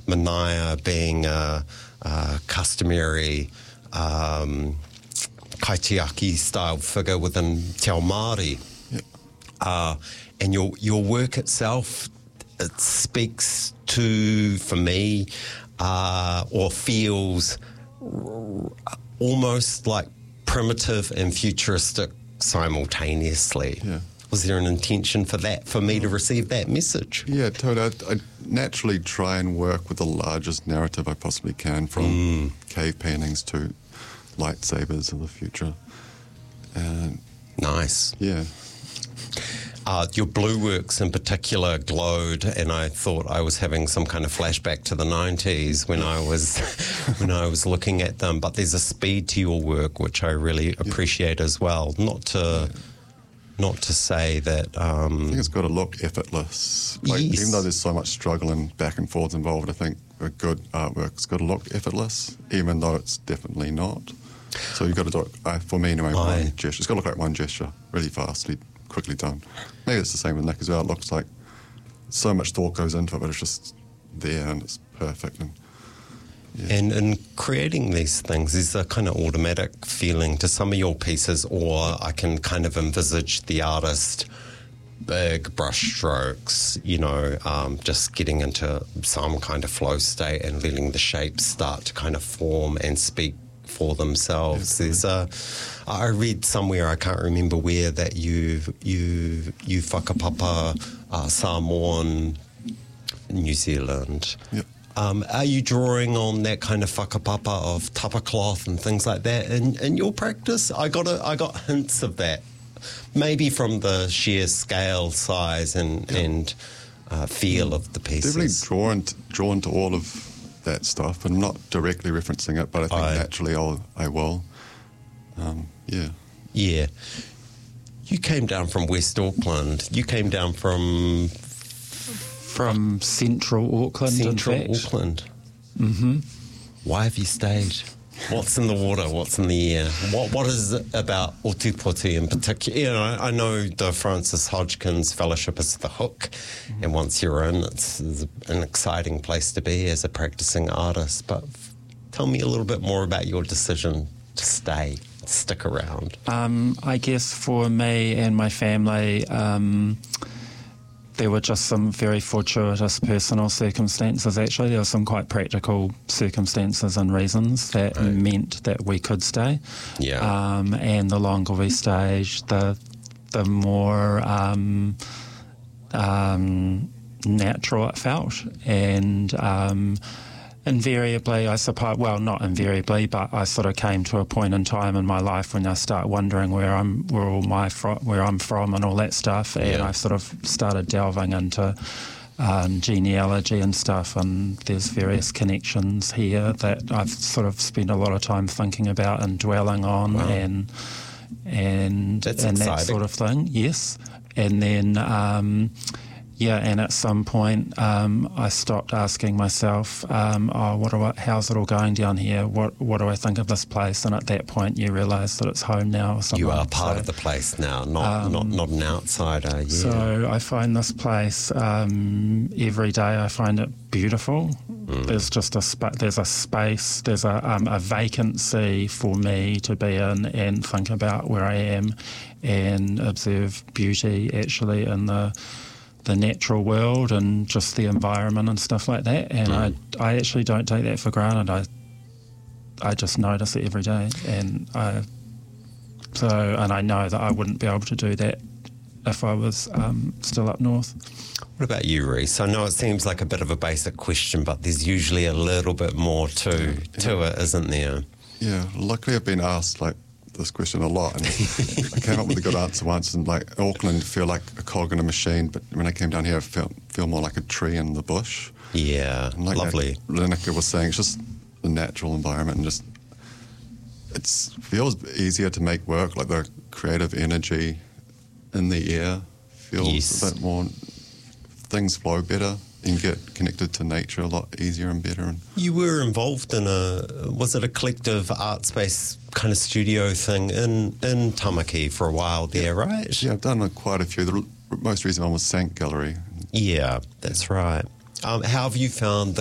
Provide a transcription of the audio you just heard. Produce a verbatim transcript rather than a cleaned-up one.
Manaia being a, a customary um, kaitiaki style figure within Te Ao Māori. Yep. Uh, and your your work itself, it speaks to, for me, uh, or feels r- almost like primitive and futuristic simultaneously. Yeah. Was there an intention for that, for me to receive that message? Yeah, totally. I, I naturally try and work with the largest narrative I possibly can, from Mm. cave paintings to lightsabers of the future. And Nice. yeah. Uh, your blue works in particular glowed, and I thought I was having some kind of flashback to the nineties when I was when I was looking at them. But there's a speed to your work which I really appreciate as well. Not to not to say that. Um, I think it's got to look effortless. Like, Yes. Even though there's so much struggle and back and forth involved, I think a good artwork's got to look effortless, even though it's definitely not. So you've got to do it, uh, for me anyway, Aye. one gesture. It's got to look like one gesture, really fastly, quickly done. Maybe it's the same with Nick as well. It looks like so much thought goes into it, but it's just there and it's perfect. And yeah. And in creating these things, is a kind of automatic feeling to some of your pieces, or I can kind of envisage the artist, big brush strokes, you know, um, just getting into some kind of flow state and letting the shapes start to kind of form and speak for themselves. There's a, I read somewhere, I can't remember where, that you you you whakapapa uh, Samoan, New Zealand. Yep. Um, are you drawing on that kind of whakapapa of tapa cloth and things like that in, in your practice? I got a, I got hints of that, maybe from the sheer scale, size, and Yeah. and uh, feel of the pieces. Definitely drawn to, drawn to all of that stuff, and I'm not directly referencing it, but I think Aye. naturally I'll, I will. Um, yeah. Yeah. You came down from West Auckland. You came down from From central Auckland, Central in fact. Auckland. Mm-hmm. Why have you stayed? What's in the water? What's in the air? What What is it about Otupoti in particular? You know, I, I know the Francis Hodgkins Fellowship is the hook, mm-hmm. and once you're in, it's, it's an exciting place to be as a practicing artist. But f- tell me a little bit more about your decision to stay, stick around. Um, I guess for me and my family, um, there were just some very fortuitous personal circumstances, actually. There were some quite practical circumstances and reasons that Right. meant that we could stay. Yeah. Um, and the longer we stayed, the the more um, um, natural it felt. And um, invariably, I suppose, well, not invariably, but I sort of came to a point in time in my life when I start wondering where I'm, where all my fro- where I'm from and all that stuff, and Yeah. I sort of started delving into um, genealogy and stuff, and there's various connections here that I've sort of spent a lot of time thinking about and dwelling on, Wow. and and That's and that exciting. sort of thing. Yes, and then. Um, Yeah, and at some point um, I stopped asking myself, um, "Oh, what do I, how's it all going down here? What what do I think of this place?" And at that point, you realise that it's home now. Or something. You are part So- of the place now, not not not an outsider. Yeah. So I find this place um, every day. I find it beautiful. Mm. There's just a spa- there's a space, there's a um, a vacancy for me to be in and think about where I am, and observe beauty actually in the the natural world and just the environment and stuff like that. And Mm. I I actually don't take that for granted. I I just notice it every day, and I so and I know that I wouldn't be able to do that if I was um, still up north. What about you, Reese? I know it seems like a bit of a basic question, but there's usually a little bit more to to it, isn't there? Yeah, luckily I've been asked like this question a lot, and I came up with a good answer once. And like Auckland, feel like a cog in a machine, but when I came down here, I felt feel more like a tree in the bush. Yeah, And like lovely. Lineker was saying, it's just the natural environment, and just it feels easier to make work. Like the creative energy in the air feels Yes. a bit more. Things flow better. You can get connected to nature a lot easier and better. And You were involved in a, was it a collective art space kind of studio thing in, in Tamaki for a while there, right? yeah, I've done uh, quite a few. The r- most recent one was Sank Gallery. Yeah, that's right. Um, how have you found